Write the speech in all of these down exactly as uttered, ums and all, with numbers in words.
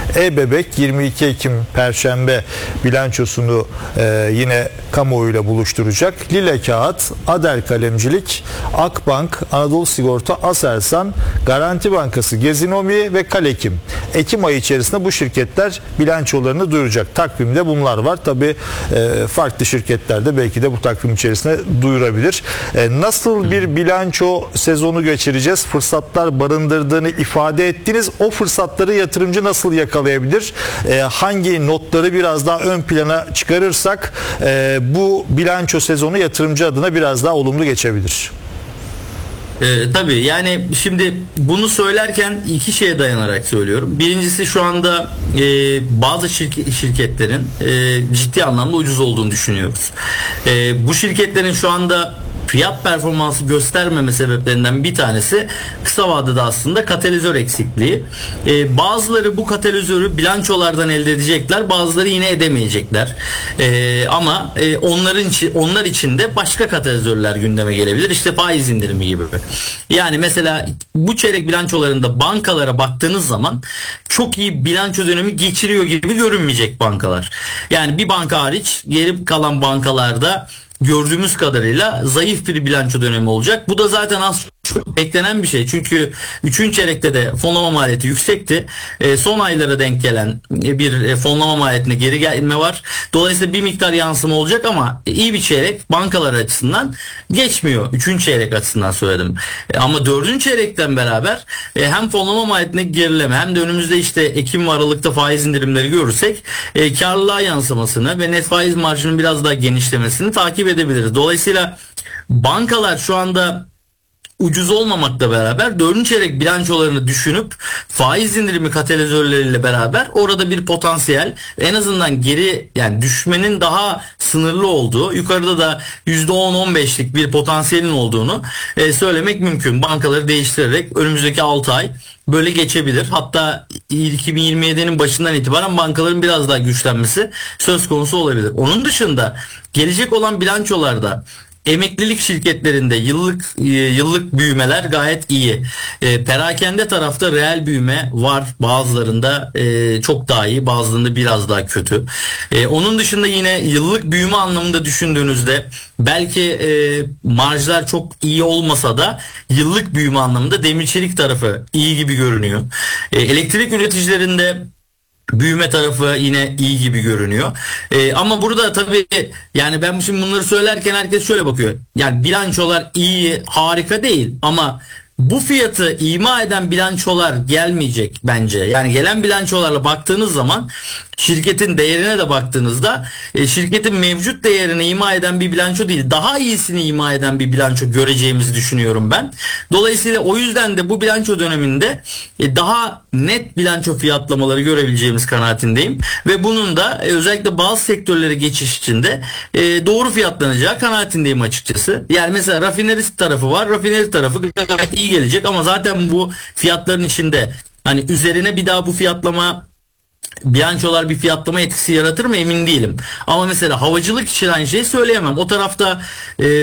E-Bebek yirmi iki Ekim Perşembe bilançosunu e, yine kamuoyuyla buluşturacak. Lile Kağıt, Adel Kalemcilik, Akbank, Anadolu Sigorta, Aselsan, Garanti Bankası, Gezinomi ve Kalekim. Ekim ayı içerisinde bu şirketler bilançolarını duyuracak. Takvimde bunlar var. Tabii e, farklı şirketler de belki de bu takvim içerisinde duyurabilir. E, nasıl bir bilanço sezonu geçireceğiz? Fırsatlar barındırdığını ifade ettiniz. O fırsatları yatırımcı nasıl yakalayabilir? E, hangi notları biraz daha ön plana çıkarırsak e, bu bilanço sezonu yatırımcı adına biraz daha olumlu geçebilir? Ee, tabii yani şimdi bunu söylerken iki şeye dayanarak söylüyorum. Birincisi şu anda e, bazı şirket, şirketlerin e, ciddi anlamda ucuz olduğunu düşünüyoruz. E, bu şirketlerin şu anda fiyat performansı göstermeme sebeplerinden bir tanesi kısa vadede aslında katalizör eksikliği. Ee, bazıları bu katalizörü bilançolardan elde edecekler, bazıları yine edemeyecekler. Ee, ama e, onların onlar için de başka katalizörler gündeme gelebilir. İşte faiz indirimi gibi. Yani mesela bu çeyrek bilançolarında bankalara baktığınız zaman çok iyi bilanço dönemi geçiriyor gibi görünmeyecek bankalar. Yani bir banka hariç geri kalan bankalarda gördüğümüz kadarıyla zayıf bir bilanço dönemi olacak. Bu da zaten az çok beklenen bir şey. Çünkü üçüncü çeyrekte de fonlama maliyeti yüksekti. E, son aylara denk gelen bir e, fonlama maliyetine geri gelme var. Dolayısıyla bir miktar yansıma olacak ama iyi bir çeyrek bankalar açısından geçmiyor. Üçüncü çeyrek açısından söyledim. E, ama dördüncü çeyrekten beraber e, hem fonlama maliyetine gerileme hem de önümüzde işte Ekim ve Aralık'ta faiz indirimleri görürsek e, karlılığa yansımasını ve net faiz marjının biraz daha genişlemesini takip edebiliriz. Dolayısıyla bankalar şu anda ucuz olmamakla beraber dördüncü çeyrek bilançolarını düşünüp faiz indirimi katalizörleriyle beraber orada bir potansiyel, en azından geri yani düşmenin daha sınırlı olduğu, yukarıda da yüzde on on beşlik bir potansiyelin olduğunu e, söylemek mümkün. Bankaları değiştirerek önümüzdeki altı ay böyle geçebilir. Hatta iki bin yirmi yedinin başından itibaren bankaların biraz daha güçlenmesi söz konusu olabilir. Onun dışında gelecek olan bilançolarda emeklilik şirketlerinde yıllık yıllık büyümeler gayet iyi. E, perakende tarafta reel büyüme var. Bazılarında e, çok daha iyi, bazılarında biraz daha kötü. E, onun dışında yine yıllık büyüme anlamında düşündüğünüzde belki e, marjlar çok iyi olmasa da yıllık büyüme anlamında demir çelik tarafı iyi gibi görünüyor. E, elektrik üreticilerinde büyüme tarafı yine iyi gibi görünüyor. Ee, ama burada tabii yani ben şimdi bunları söylerken herkes şöyle bakıyor. Yani bilançolar iyi, harika değil ama bu fiyatı ima eden bilançolar gelmeyecek bence. Yani gelen bilançolarla baktığınız zaman şirketin değerine de baktığınızda e, şirketin mevcut değerini ima eden bir bilanço değil, daha iyisini ima eden bir bilanço göreceğimizi düşünüyorum ben. Dolayısıyla o yüzden de bu bilanço döneminde e, daha net bilanço fiyatlamaları görebileceğimiz kanaatindeyim. Ve bunun da e, özellikle bazı sektörlere geçiş içinde e, doğru fiyatlanacağı kanaatindeyim açıkçası. Yani mesela rafineri tarafı var. Rafineri tarafı gayet iyi gelecek ama zaten bu fiyatların içinde hani üzerine bir daha bu fiyatlama bilançolar bir fiyatlama etkisi yaratır mı emin değilim. Ama mesela havacılık için aynı şeyi söyleyemem. O tarafta e,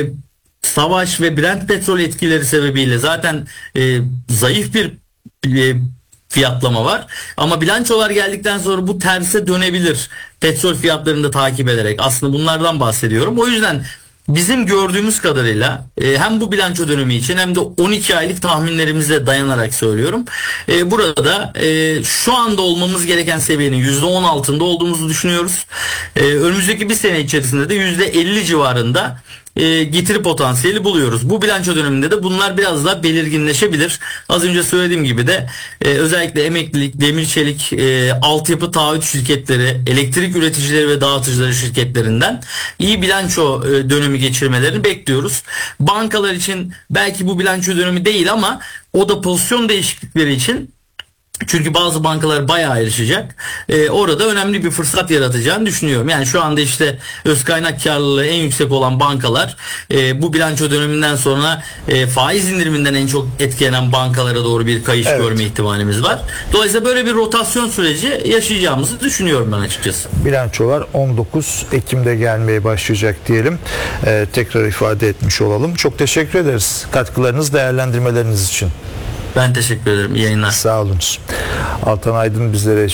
savaş ve Brent petrol etkileri sebebiyle zaten e, zayıf bir e, fiyatlama var. Ama bilançolar geldikten sonra bu terse dönebilir. Petrol fiyatlarını da takip ederek. Aslında bunlardan bahsediyorum. O yüzden bizim gördüğümüz kadarıyla e, hem bu bilanço dönemi için hem de on iki aylık tahminlerimize dayanarak söylüyorum. E, burada e, şu anda olmamız gereken seviyenin yüzde on altında olduğumuzu düşünüyoruz. E, önümüzdeki bir sene içerisinde de yüzde elli civarında e, getiri potansiyeli buluyoruz. Bu bilanço döneminde de bunlar biraz daha belirginleşebilir. Az önce söylediğim gibi de e, özellikle emeklilik, demir çelik, e, altyapı taahhüt şirketleri, elektrik üreticileri ve dağıtıcıları şirketlerinden iyi bilanço e, dönemi geçirmelerini bekliyoruz. Bankalar için belki bu bilanço dönemi değil ama o da pozisyon değişiklikleri için, çünkü bazı bankalar bayağı ayrışacak. Ee, orada önemli bir fırsat yaratacağını düşünüyorum. Yani şu anda işte öz kaynak karlılığı en yüksek olan bankalar e, bu bilanço döneminden sonra e, faiz indiriminden en çok etkilenen bankalara doğru bir kayış evet. görme ihtimalimiz var. Dolayısıyla böyle bir rotasyon süreci yaşayacağımızı düşünüyorum ben açıkçası. Bilançolar on dokuz Ekim'de gelmeye başlayacak diyelim. Ee, tekrar ifade etmiş olalım. Çok teşekkür ederiz katkılarınız, değerlendirmeleriniz için. Ben teşekkür ederim. İyi yayınlar. Sağ olunuz. Altan Aydın bizlere